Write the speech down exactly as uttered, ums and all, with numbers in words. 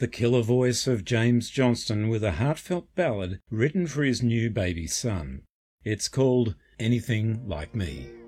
the killer voice of James Johnston with a heartfelt ballad written for his new baby son. It's called Anything Like Me.